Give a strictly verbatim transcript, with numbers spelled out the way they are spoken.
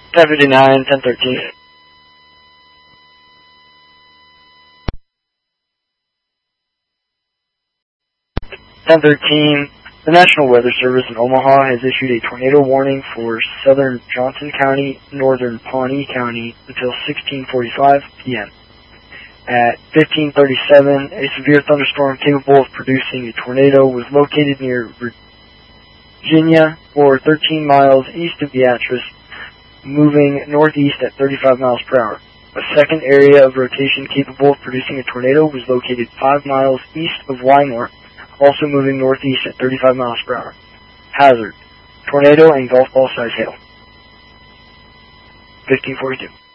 ten fifty-nine, ten thirteen. ten thirteen, the National Weather Service in Omaha has issued a tornado warning for southern Johnson County, northern Pawnee County until sixteen forty-five p m At fifteen thirty-seven, a severe thunderstorm capable of producing a tornado was located near Virginia, or thirteen miles east of Beatrice, moving northeast at thirty-five miles per hour. A second area of rotation capable of producing a tornado was located five miles east of Wynor, also moving northeast at thirty-five miles per hour. Hazard: tornado and golf ball size hail. fifteen forty-two.